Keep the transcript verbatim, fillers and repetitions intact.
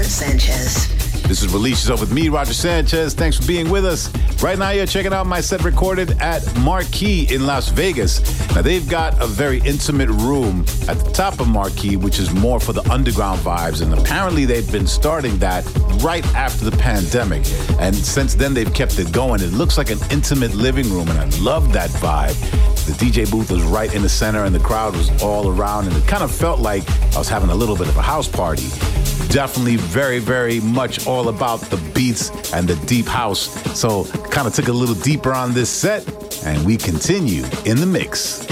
Robert Sanchez. This is Release Yourself with me, Roger Sanchez. Thanks for being with us. Right now, you're checking out my set recorded at Marquee in Las Vegas. Now, they've got a very intimate room at the top of Marquee, which is more for the underground vibes. And apparently, they've been starting that right after the pandemic. And since then, they've kept it going. It looks like an intimate living room, and I love that vibe. The D J booth was right in the center, and the crowd was all around. And it kind of felt like I was having a little bit of a house party. Definitely very, very much all about the beats and the deep house. So kind of took a little deeper on this set, and we continue in the mix.